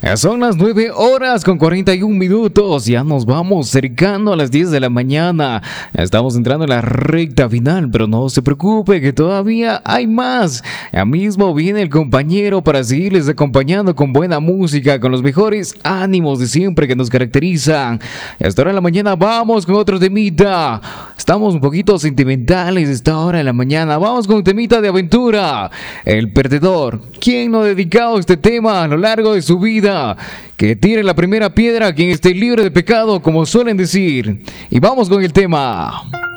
Son las 9 horas con 41 minutos. Ya nos vamos acercando a las 10 de la mañana. Estamos entrando en la recta final, pero no se preocupe que todavía hay más. Ya mismo viene el compañero para seguirles acompañando con buena música, con los mejores ánimos de siempre que nos caracterizan. Y hasta ahora de la mañana vamos con otro temita. Estamos un poquito sentimentales a esta hora de la mañana. Vamos con un temita de aventura. El perdedor. ¿Quién no ha dedicado este tema a lo largo de su vida? Que tire la primera piedra quien esté libre de pecado, como suelen decir. Y vamos con el tema.